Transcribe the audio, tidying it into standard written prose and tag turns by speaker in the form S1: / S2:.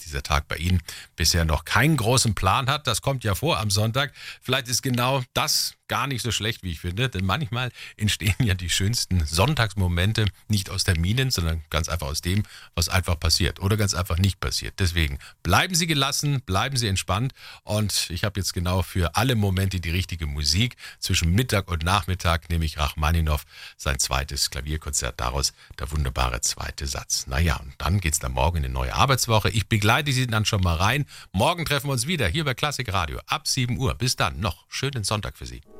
S1: dieser Tag bei Ihnen bisher noch keinen großen Plan hat, das kommt ja vor am Sonntag. Vielleicht ist genau das gar nicht so schlecht, wie ich finde, denn manchmal entstehen ja die schönsten Sonntagsmomente nicht aus Terminen, sondern ganz einfach aus dem, was einfach passiert oder ganz einfach nicht passiert. Deswegen bleiben Sie gelassen, bleiben Sie entspannt und ich habe jetzt genau für alle Momente die richtige Musik. Zwischen Mittag und Nachmittag nehme ich Rachmaninow, sein zweites Klavierkonzert, daraus der wunderbare zweite Satz. Naja, und dann geht's dann morgen in eine neue Arbeitswoche. Ich begleite Sie dann schon mal rein. Morgen treffen wir uns wieder hier bei Klassik Radio ab 7 Uhr. Bis dann, noch schönen Sonntag für Sie.